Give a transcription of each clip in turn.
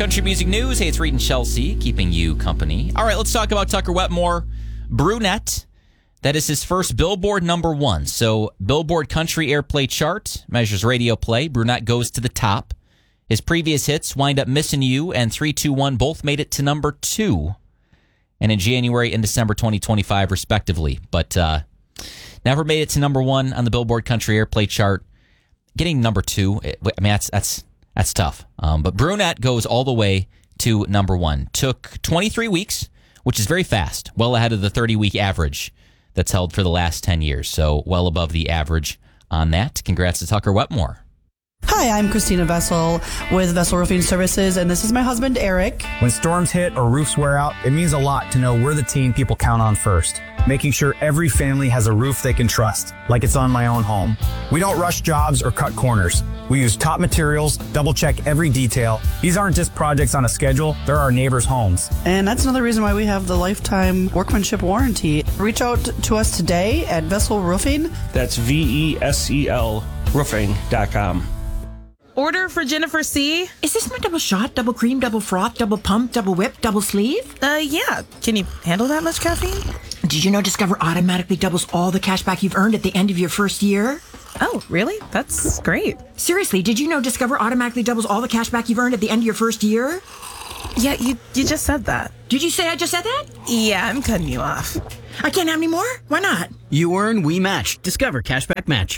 Country Music News. Hey, it's Reed and Chelsea, keeping you company. All right, let's talk about Tucker Wetmore. Brunette. That is his first Billboard #1. So, Billboard Country Airplay Chart measures radio play. Brunette goes to the top. His previous hits, Wind Up Missin' You and 321, both made it to #2. And in January and December 2025, respectively. But never made it to #1 on the Billboard Country Airplay Chart. Getting #2, I mean, that's tough. But Brunette goes all the way to #1. Took 23 weeks, which is very fast, well ahead of the 30-week average that's held for the last 10 years. So well above the average on that. Congrats to Tucker Wetmore. Hi, I'm Christina Vessel with Vessel Roofing Services, and this is my husband, Eric. When storms hit or roofs wear out, it means a lot to know we're the team people count on first, making sure every family has a roof they can trust, like it's on my own home. We don't rush jobs or cut corners. We use top materials, double-check every detail. These aren't just projects on a schedule, they're our neighbors' homes. And that's another reason why we have the lifetime workmanship warranty. Reach out to us today at Vessel Roofing. That's VESEL roofing.com. Order for Jennifer C. Is this my double shot, double cream, double froth, double pump, double whip, double sleeve? Yeah. Can you handle that much caffeine? Did you know Discover automatically doubles all the cash back you've earned at the end of your first year? Oh, really? That's great. Seriously, did you know Discover automatically doubles all the cash back you've earned at the end of your first year? Yeah, you just said that. Did you say I just said that? Yeah, I'm cutting you off. I can't have any more? Why not? You earn, we match. Discover Cashback Match.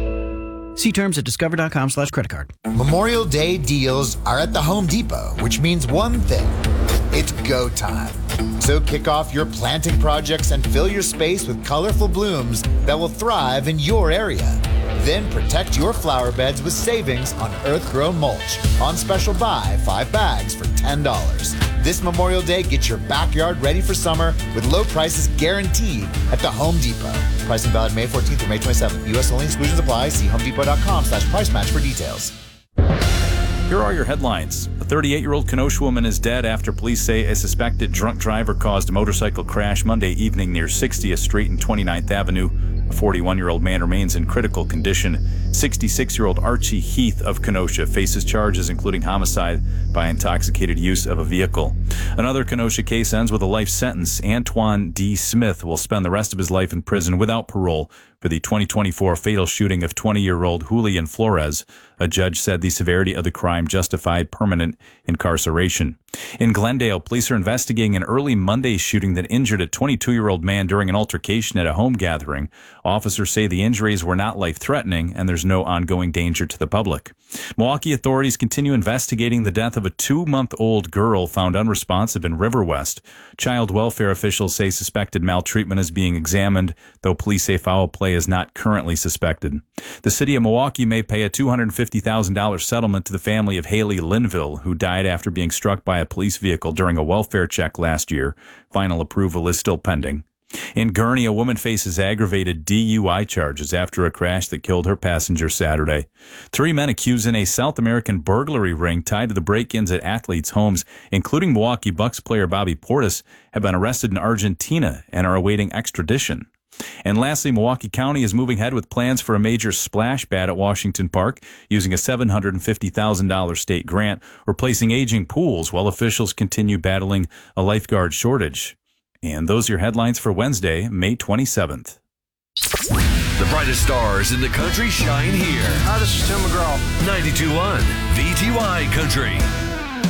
See terms at discover.com/creditcard. Memorial Day deals are at the Home Depot, which means one thing. It's go time. So kick off your planting projects and fill your space with colorful blooms that will thrive in your area. Then protect your flower beds with savings on earth-grown mulch. On special buy, 5 bags for $10. This Memorial Day, get your backyard ready for summer with low prices guaranteed at the Home Depot. Pricing valid May 14th through May 27th. U.S. only, exclusions apply. See homedepot.com/price match for details. Here are your headlines. A 38-year-old Kenosha woman is dead after police say a suspected drunk driver caused a motorcycle crash Monday evening near 60th Street and 29th Avenue. A 41-year-old man remains in critical condition. 66-year-old Archie Heath of Kenosha faces charges including homicide by intoxicated use of a vehicle. Another Kenosha case ends with a life sentence. Antoine D. Smith will spend the rest of his life in prison without parole for the 2024 fatal shooting of 20-year-old Julian Flores. A judge said the severity of the crime justified permanent incarceration. In Glendale, police are investigating an early Monday shooting that injured a 22-year-old man during an altercation at a home gathering. Officers say the injuries were not life-threatening and there's no ongoing danger to the public. Milwaukee authorities continue investigating the death of a 2-month-old girl found unresponsive in River West. Child welfare officials say suspected maltreatment is being examined, though police say foul play is not currently suspected. The city of Milwaukee may pay a $250,000 settlement to the family of Haley Linville, who died after being struck by a police vehicle during a welfare check last year. Final approval is still pending. In Gurnee, a woman faces aggravated DUI charges after a crash that killed her passenger Saturday. 3 men accused in a South American burglary ring tied to the break-ins at athletes' homes, including Milwaukee Bucks player Bobby Portis, have been arrested in Argentina and are awaiting extradition. And lastly, Milwaukee County is moving ahead with plans for a major splash pad at Washington Park using a $750,000 state grant, replacing aging pools while officials continue battling a lifeguard shortage. And those are your headlines for Wednesday, May 27th. The brightest stars in the country shine here. Hi, this is Tim McGraw. 92.1 VTY Country.